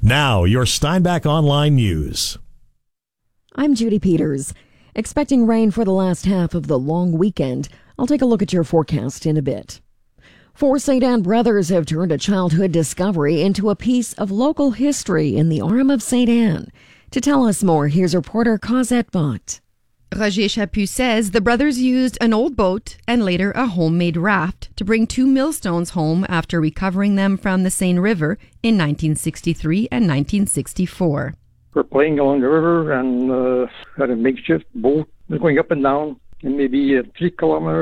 Now, your Steinbach Online News. I'm Judy Peters. Expecting rain for the last half of the long weekend. I'll take a look at your forecast in a bit. Four St. Anne brothers have turned a childhood discovery into a piece of local history in the Arm of St. Anne. To tell us more, here's reporter Cosette Bott. Roger Chaput says the brothers used an old boat and later a homemade raft to bring two millstones home after recovering them from the Seine River in 1963 and 1964. We're playing along the river and had a makeshift boat going up and down, and maybe 3 kilometers